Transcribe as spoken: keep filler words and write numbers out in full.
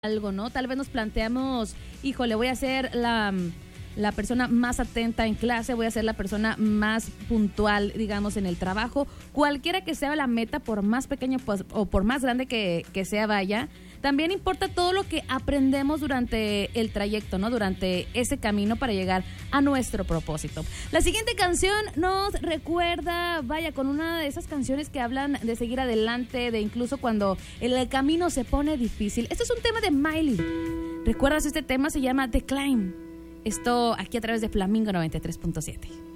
algo, ¿no? Tal vez nos planteamos, híjole, voy a ser la, la persona más atenta en clase, voy a ser la persona más puntual, digamos, en el trabajo. Cualquiera que sea la meta, por más pequeño pues, o por más grande que, que sea, vaya, también importa todo lo que aprendemos durante el trayecto, ¿no? Durante ese camino para llegar a nuestro propósito. La siguiente canción nos recuerda, vaya, con una de esas canciones que hablan de seguir adelante, de incluso cuando el camino se pone difícil. Este es un tema de Miley. ¿Recuerdas este tema? Se llama The Climb. Esto aquí a través de Flamingo noventa y tres punto siete.